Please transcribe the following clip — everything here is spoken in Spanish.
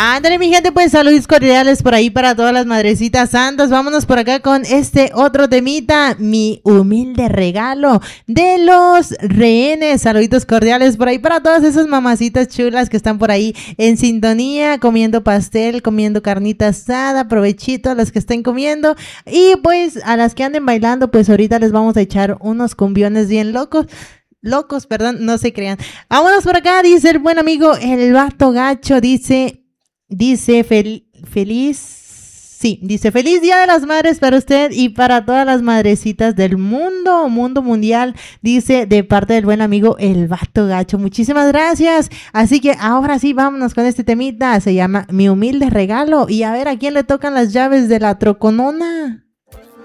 Ándale, mi gente, pues saludos cordiales por ahí para todas las madrecitas santas. Vámonos por acá con este otro temita, mi humilde regalo de los rehenes. Saluditos cordiales por ahí para todas esas mamacitas chulas que están por ahí en sintonía, comiendo pastel, comiendo carnita asada, provechito a las que estén comiendo. Y pues a las que anden bailando, pues ahorita les vamos a echar unos cumbiones bien locos, perdón, no se crean. Vámonos por acá, dice el buen amigo el Vato Gacho, dice feliz, sí, dice feliz Día de las Madres para usted y para todas las madrecitas del mundo mundial, dice de parte del buen amigo el Vato Gacho. Muchísimas gracias. Así que ahora sí, vámonos con este temita, se llama Mi Humilde Regalo y a ver a quién le tocan las llaves de la troconona.